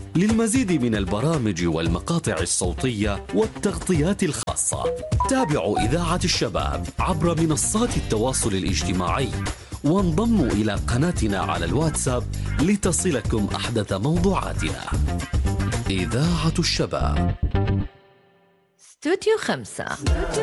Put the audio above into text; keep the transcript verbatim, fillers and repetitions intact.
للمزيد من البرامج والمقاطع الصوتية والتغطيات الخاصة تابعوا إذاعة الشباب عبر منصات التواصل الاجتماعي، وانضموا إلى قناتنا على الواتساب لتصلكم أحدث موضوعاتنا. إذاعة الشباب. استوديو خمسة.